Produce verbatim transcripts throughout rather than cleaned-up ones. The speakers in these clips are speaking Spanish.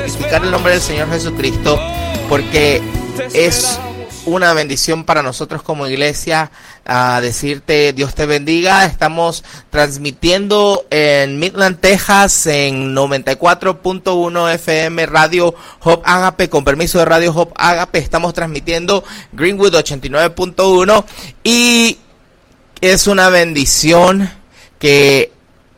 glorificar el nombre del Señor Jesucristo, porque es una bendición para nosotros como iglesia a decirte Dios te bendiga. Estamos transmitiendo en Midland, Texas, en noventa y cuatro punto uno F M Radio Hope Agape, con permiso de Radio Hope Agape. Estamos transmitiendo Greenwood ochenta y nueve punto uno y es una bendición que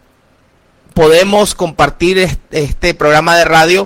podemos compartir este, este programa de radio,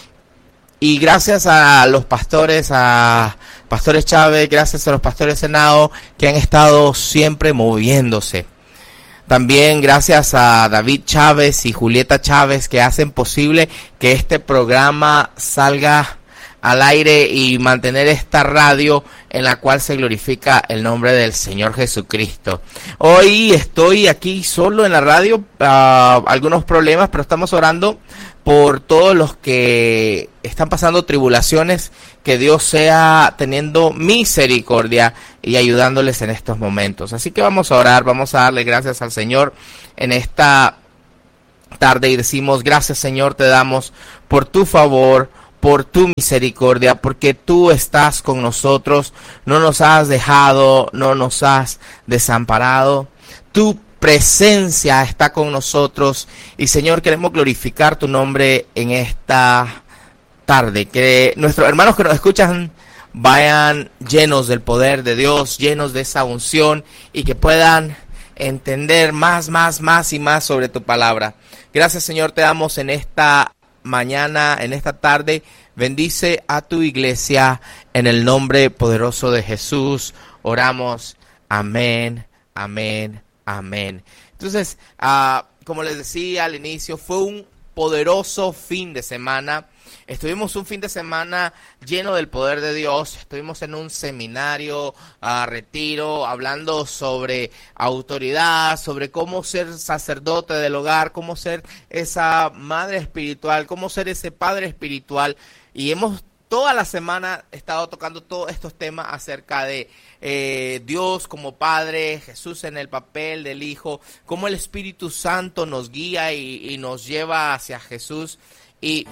y gracias a los pastores, a Pastores Chávez, gracias a los Pastores Henao, que han estado siempre moviéndose. También gracias a David Chávez y Julieta Chávez, que hacen posible que este programa salga al aire y mantener esta radio en la cual se glorifica el nombre del Señor Jesucristo. Hoy estoy aquí solo en la radio, uh, algunos problemas, pero estamos orando por todos los que están pasando tribulaciones, que Dios sea teniendo misericordia y ayudándoles en estos momentos. Así que vamos a orar, vamos a darle gracias al Señor en esta tarde y decimos: gracias, Señor, te damos por tu favor, por tu misericordia, porque tú estás con nosotros, no nos has dejado, no nos has desamparado. Tu presencia está con nosotros y, Señor, queremos glorificar tu nombre en esta tarde. Que nuestros hermanos que nos escuchan vayan llenos del poder de Dios, llenos de esa unción, y que puedan entender más, más, más y más sobre tu palabra. Gracias, Señor, te damos en esta mañana, en esta tarde. Bendice a tu iglesia en el nombre poderoso de Jesús. Oramos. Amén, amén, amén. Entonces, uh, como les decía al inicio, fue un poderoso fin de semana. Estuvimos un fin de semana lleno del poder de Dios. Estuvimos en un seminario, uh, retiro, hablando sobre autoridad, sobre cómo ser sacerdote del hogar, cómo ser esa madre espiritual, cómo ser ese padre espiritual. Y hemos toda la semana estado tocando todos estos temas acerca de eh, Dios como Padre, Jesús en el papel del Hijo, cómo el Espíritu Santo nos guía y, y nos lleva hacia Jesús. Y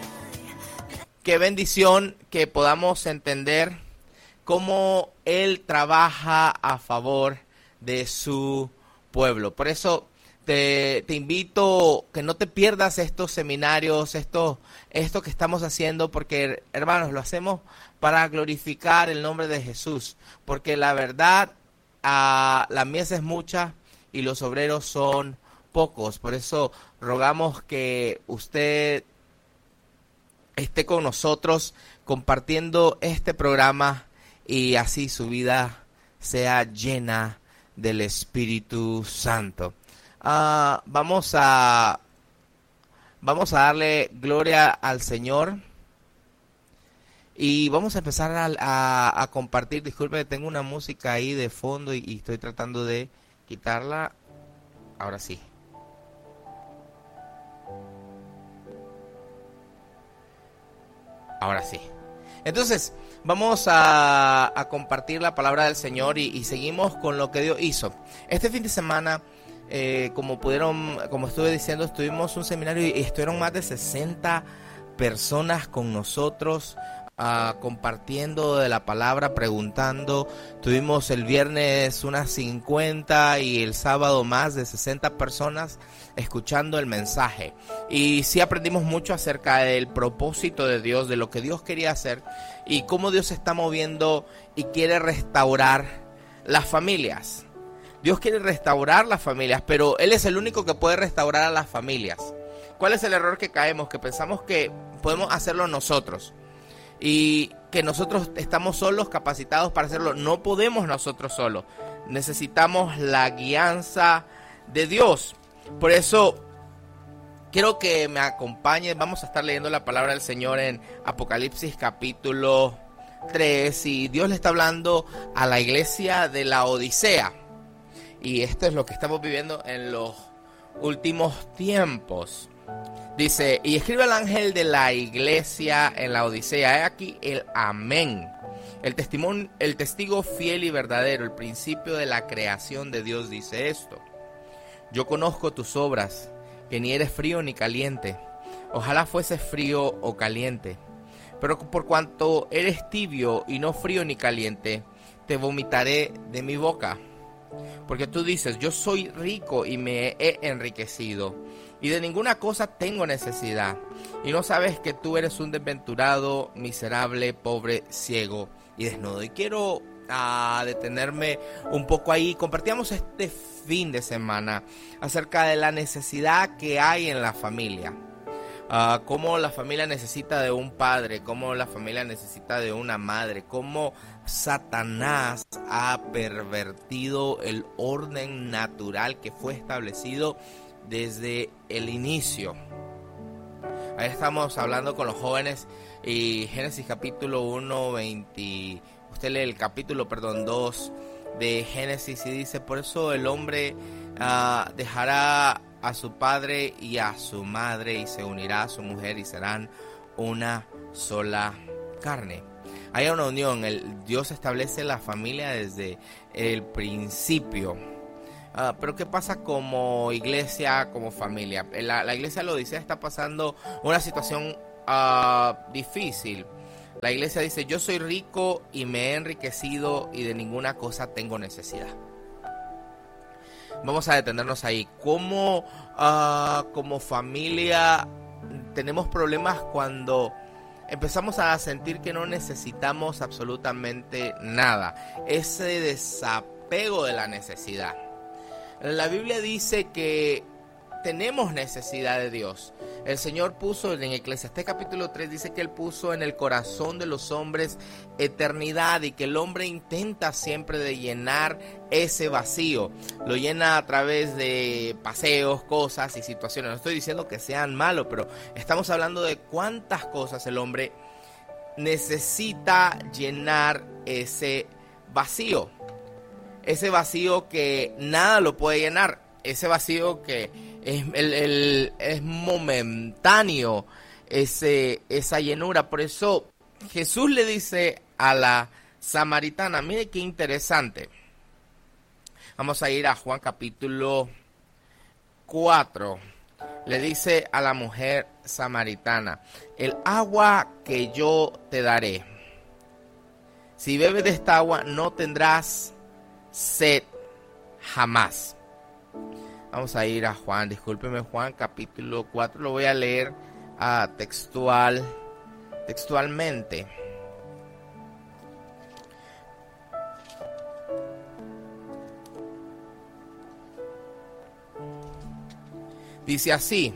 qué bendición que podamos entender cómo Él trabaja a favor de su pueblo. Por eso te, te invito que no te pierdas estos seminarios, esto, esto que estamos haciendo, porque, hermanos, lo hacemos para glorificar el nombre de Jesús. Porque la verdad, uh, la mies es mucha y los obreros son pocos. Por eso rogamos que usted esté con nosotros compartiendo este programa, y así su vida sea llena del Espíritu Santo. Uh, vamos a vamos a darle gloria al Señor y vamos a empezar a, a, a compartir. Disculpe, tengo una música ahí de fondo y, y estoy tratando de quitarla. Ahora sí. Ahora sí. Entonces, vamos a, a compartir la palabra del Señor y, y seguimos con lo que Dios hizo. Este fin de semana, eh, como pudieron, como estuve diciendo, estuvimos un seminario y estuvieron más de sesenta personas con nosotros, uh, compartiendo de la palabra, preguntando. Tuvimos el viernes unas cincuenta y el sábado más de sesenta personas escuchando el mensaje. Y sí aprendimos mucho acerca del propósito de Dios, de lo que Dios quería hacer y cómo Dios se está moviendo y quiere restaurar las familias. Dios quiere restaurar las familias, pero Él es el único que puede restaurar a las familias. ¿Cuál es el error que caemos? Que pensamos que podemos hacerlo nosotros y que nosotros estamos solos, capacitados para hacerlo. No podemos nosotros solos. Necesitamos la guianza de Dios. Por eso quiero que me acompañen. Vamos a estar leyendo la palabra del Señor en Apocalipsis capítulo tres, y Dios le está hablando a la iglesia de la Odisea. Y esto es lo que estamos viviendo en los últimos tiempos. Dice: y escribe al ángel de la iglesia en la Odisea, he aquí el amén, el testimonio, el testigo fiel y verdadero, el principio de la creación de Dios, dice esto: yo conozco tus obras, que ni eres frío ni caliente. Ojalá fuese frío o caliente. Pero por cuanto eres tibio y no frío ni caliente, te vomitaré de mi boca. Porque tú dices, yo soy rico y me he enriquecido, y de ninguna cosa tengo necesidad. Y no sabes que tú eres un desventurado, miserable, pobre, ciego y desnudo. Y quiero uh, detenerme un poco ahí. Compartíamos este fin de semana acerca de la necesidad que hay en la familia. Uh, cómo la familia necesita de un padre, cómo la familia necesita de una madre, cómo Satanás ha pervertido el orden natural que fue establecido desde el inicio. Ahí estamos hablando con los jóvenes y Génesis capítulo uno, veinte, usted lee el capítulo, perdón, dos de Génesis y dice, por eso el hombre uh, dejará a su padre y a su madre y se unirá a su mujer y serán una sola carne. Hay una unión, el, Dios establece la familia desde el principio. Uh, pero ¿qué pasa como iglesia, como familia? La, la iglesia de la Odisea está pasando una situación uh, difícil. La iglesia dice, yo soy rico y me he enriquecido y de ninguna cosa tengo necesidad. Vamos a detenernos ahí. ¿Cómo uh, como familia tenemos problemas cuando empezamos a sentir que no necesitamos absolutamente nada? Ese desapego de la necesidad. La Biblia dice que tenemos necesidad de Dios. El Señor puso en Eclesiastés capítulo tres, dice que Él puso en el corazón de los hombres eternidad y que el hombre intenta siempre de llenar ese vacío. Lo llena a través de paseos, cosas y situaciones. No estoy diciendo que sean malos, pero estamos hablando de cuántas cosas el hombre necesita llenar ese vacío. Ese vacío que nada lo puede llenar. Ese vacío que es, el, el, es momentáneo, ese, esa llenura. Por eso Jesús le dice a la samaritana, mire qué interesante. Vamos a ir a Juan capítulo cuatro. Le dice a la mujer samaritana, el agua que yo te daré, si bebes de esta agua no tendrás sed jamás. Vamos a ir a Juan, discúlpeme, Juan capítulo cuatro, lo voy a leer uh, textual, textualmente. Dice así,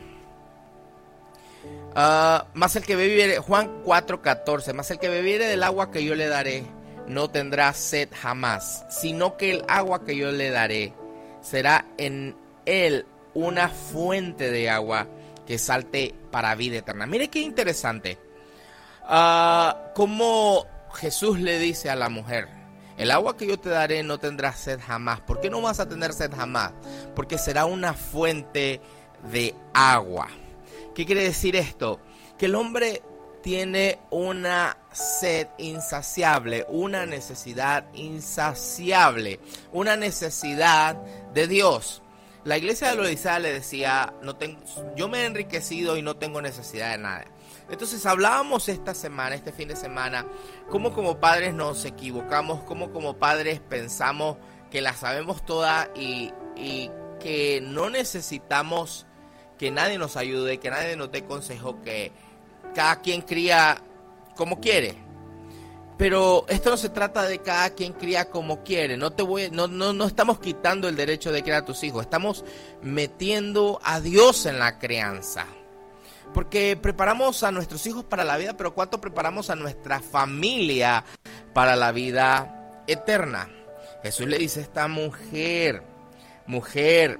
uh, más el que bebiere, Juan cuatro catorce, más el que bebiere del agua que yo le daré, no tendrá sed jamás, sino que el agua que yo le daré será en él una fuente de agua que salte para vida eterna. Mire qué interesante. Uh, como Jesús le dice a la mujer, el agua que yo te daré no tendrás sed jamás. ¿Por qué no vas a tener sed jamás? Porque será una fuente de agua. ¿Qué quiere decir esto? Que el hombre tiene una sed insaciable, una necesidad insaciable, una necesidad de Dios. La iglesia de la Odisea le decía, no tengo, yo me he enriquecido y no tengo necesidad de nada. Entonces hablábamos esta semana, este fin de semana, cómo como padres nos equivocamos, cómo como padres pensamos que la sabemos toda y, y que no necesitamos que nadie nos ayude, que nadie nos dé consejo, que cada quien cría como quiere. Pero esto no se trata de cada quien cría como quiere. No te voy, no, no, no estamos quitando el derecho de criar a tus hijos. Estamos metiendo a Dios en la crianza. Porque preparamos a nuestros hijos para la vida, pero ¿cuánto preparamos a nuestra familia para la vida eterna? Jesús le dice a esta mujer, mujer,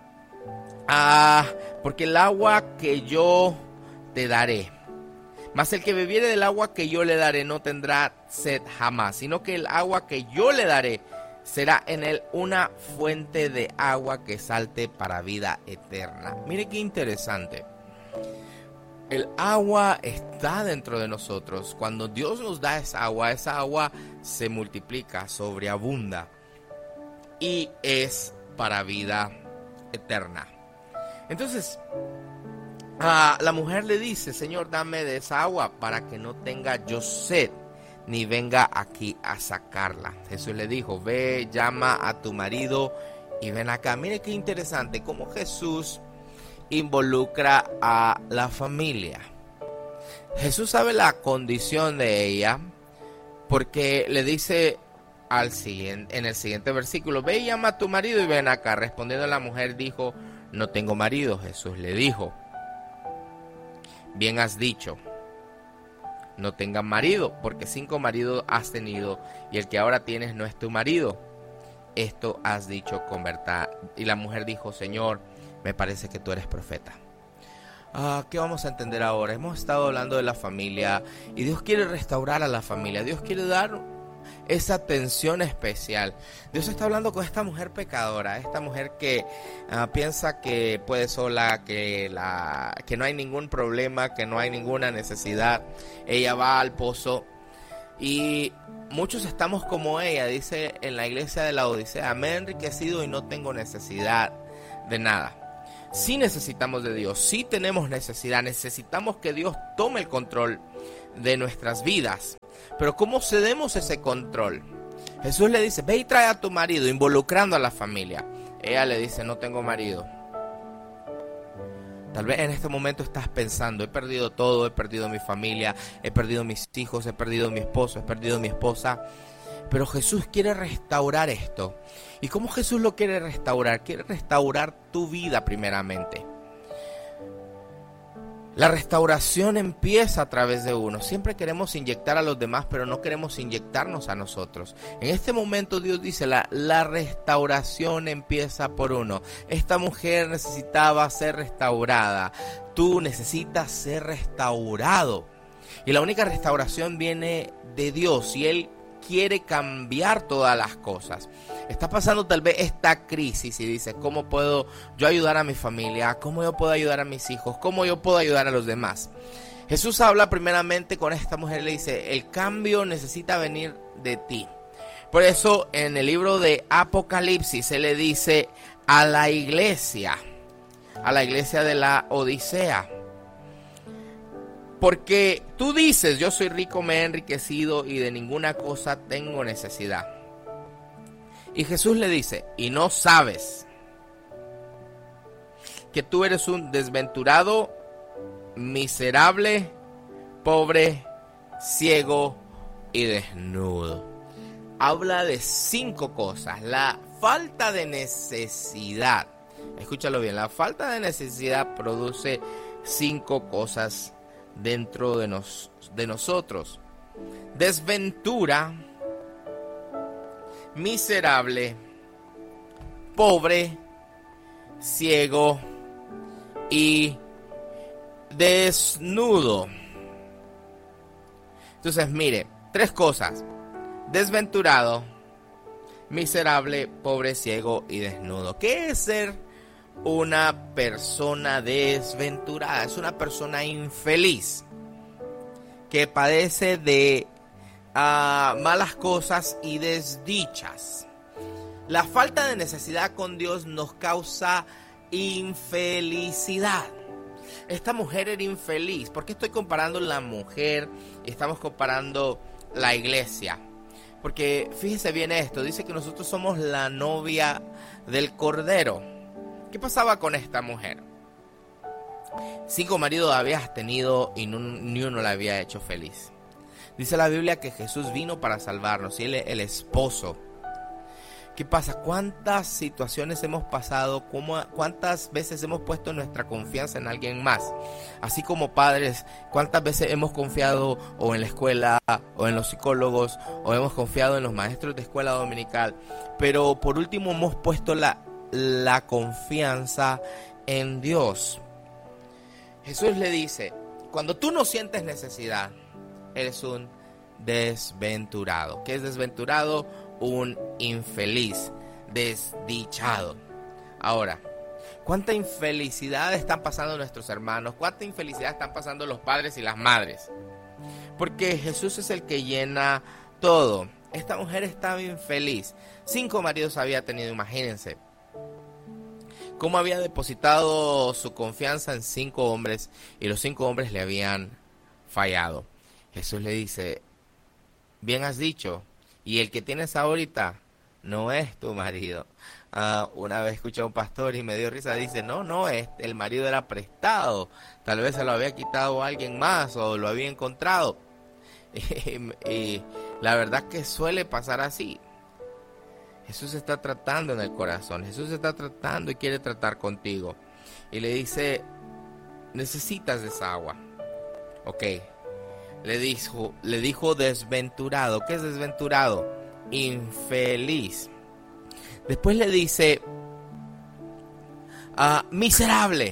ah, porque el agua que yo te daré, mas el que bebiere del agua que yo le daré no tendrá sed jamás, sino que el agua que yo le daré será en él una fuente de agua que salte para vida eterna. Mire qué interesante. El agua está dentro de nosotros. Cuando Dios nos da esa agua, esa agua se multiplica, sobreabunda y es para vida eterna. Entonces, Ah, la mujer le dice, Señor, dame de esa agua para que no tenga yo sed, ni venga aquí a sacarla. Jesús le dijo, ve, llama a tu marido y ven acá. Mire qué interesante cómo Jesús involucra a la familia. Jesús sabe la condición de ella porque le dice al siguiente, en el siguiente versículo, ve y llama a tu marido y ven acá. Respondiendo la mujer dijo, no tengo marido. Jesús le dijo, bien has dicho, no tengas marido, porque cinco maridos has tenido y el que ahora tienes no es tu marido. Esto has dicho con verdad. Y la mujer dijo, Señor, me parece que tú eres profeta. Ah, ¿qué vamos a entender ahora? Hemos estado hablando de la familia y Dios quiere restaurar a la familia. Dios quiere dar esa atención especial. Dios está hablando con esta mujer pecadora, esta mujer que uh, piensa que puede sola, que, la, que no hay ningún problema, que no hay ninguna necesidad. Ella va al pozo y muchos estamos como ella, dice en la iglesia de la Odisea, me he enriquecido y no tengo necesidad de nada. Sí necesitamos de Dios, sí tenemos necesidad, necesitamos que Dios tome el control de nuestras vidas. Pero ¿cómo cedemos ese control? Jesús le dice, ve y trae a tu marido, involucrando a la familia. Ella le dice, no tengo marido. Tal vez en este momento estás pensando, he perdido todo, he perdido mi familia, he perdido mis hijos, he perdido mi esposo, he perdido mi esposa. Pero Jesús quiere restaurar esto. ¿Y cómo Jesús lo quiere restaurar? Quiere restaurar tu vida primeramente. La restauración empieza a través de uno. Siempre queremos inyectar a los demás, pero no queremos inyectarnos a nosotros. En este momento Dios dice, la, la restauración empieza por uno. Esta mujer necesitaba ser restaurada. Tú necesitas ser restaurado. Y la única restauración viene de Dios y Él quiere cambiar todas las cosas. Está pasando tal vez esta crisis y dices, ¿cómo puedo yo ayudar a mi familia? ¿Cómo yo puedo ayudar a mis hijos? ¿Cómo yo puedo ayudar a los demás? Jesús habla primeramente con esta mujer y le dice, el cambio necesita venir de ti. Por eso en el libro de Apocalipsis se le dice a la iglesia, a la iglesia de la Odisea, porque tú dices, yo soy rico, me he enriquecido y de ninguna cosa tengo necesidad. Y Jesús le dice, y no sabes que tú eres un desventurado, miserable, pobre, ciego y desnudo. Habla de cinco cosas. La falta de necesidad. Escúchalo bien, la falta de necesidad produce cinco cosas dentro de, nos, de nosotros. Desventura, miserable, pobre, ciego y desnudo. Entonces, mire, tres cosas: desventurado, miserable, pobre, ciego y desnudo. ¿Qué es ser una persona desventurada? Es una persona infeliz que padece de uh, malas cosas y desdichas. La falta de necesidad con Dios nos causa infelicidad. Esta mujer era infeliz. ¿Por qué estoy comparando la mujer y estamos comparando la iglesia? Porque fíjese bien esto, dice que nosotros somos la novia del Cordero. ¿Qué pasaba con esta mujer? Cinco maridos habías tenido y no, ni uno la había hecho feliz. Dice la Biblia que Jesús vino para salvarnos y Él es el esposo. ¿Qué pasa? ¿Cuántas situaciones hemos pasado? ¿Cómo, ¿Cuántas veces hemos puesto nuestra confianza en alguien más? Así como padres, ¿cuántas veces hemos confiado o en la escuela, o en los psicólogos, o hemos confiado en los maestros de escuela dominical? Pero por último hemos puesto la, la confianza en Dios. Jesús le dice, cuando tú no sientes necesidad, eres un desventurado. ¿Qué es desventurado? Un infeliz, desdichado. Ahora, ¿cuánta infelicidad están pasando nuestros hermanos? ¿Cuánta infelicidad están pasando los padres y las madres? Porque Jesús es el que llena todo. Esta mujer estaba infeliz. Cinco maridos había tenido, imagínense. cómo había depositado su confianza en cinco hombres y los cinco hombres le habían fallado. Jesús le dice, bien has dicho, y el que tienes ahorita no es tu marido. Uh, una vez escuché a un pastor y me dio risa, dice, no, no, es, el marido era prestado, tal vez se lo había quitado alguien más o lo había encontrado. Y, y la verdad que suele pasar así. Jesús está tratando en el corazón, Jesús está tratando y quiere tratar contigo. Y le dice, necesitas esa agua. Ok, le dijo, le dijo desventurado. ¿Qué es desventurado? Infeliz. Después le dice, uh, miserable.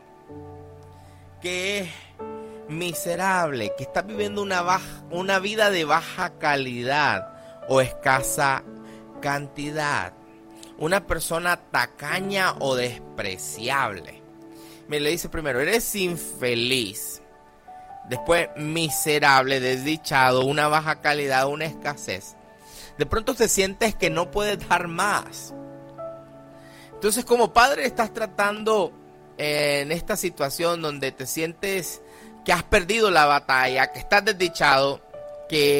Que es miserable, que está viviendo una, baja, una vida de baja calidad o escasa cantidad. Una persona tacaña o despreciable. Me le dice primero, eres infeliz. Después, miserable, desdichado, una baja calidad, una escasez. De pronto te sientes que no puedes dar más. Entonces, como padre estás tratando eh, en esta situación donde te sientes que has perdido la batalla, que estás desdichado, que